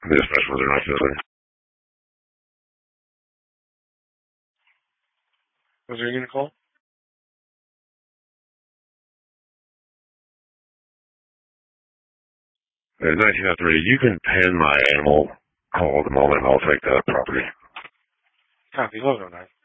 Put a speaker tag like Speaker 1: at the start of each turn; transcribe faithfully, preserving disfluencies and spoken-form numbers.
Speaker 1: The specials are nice, really. Was there you gonna call? Uh, nineteen oh three, you can pen my animal call at the moment. I'll take that property. Copy, eleven oh nine.